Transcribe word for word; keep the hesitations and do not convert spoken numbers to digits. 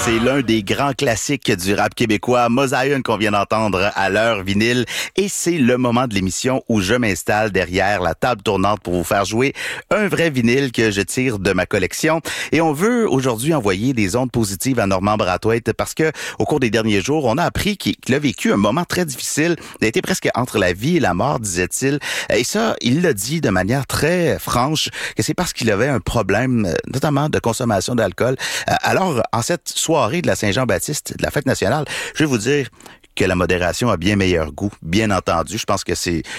C'est l'un des grands classiques du rap québécois, Mosaïen, qu'on vient d'entendre à l'heure vinyle. Et c'est le moment de l'émission où je m'installe derrière la table tournante pour vous faire jouer un vrai vinyle que je tire de ma collection. Et on veut aujourd'hui envoyer des ondes positives à Normand Brathwaite parce que au cours des derniers jours, on a appris qu'il a vécu un moment très difficile. Il a été presque entre la vie et la mort, disait-il. Et ça, il l'a dit de manière très franche, que c'est parce qu'il avait un problème, notamment de consommation d'alcool. Alors, en cette soirée de la Saint-Jean-Baptiste, de la fête nationale, je vais vous dire que la modération a bien meilleur goût, bien entendu. Je pense que c'est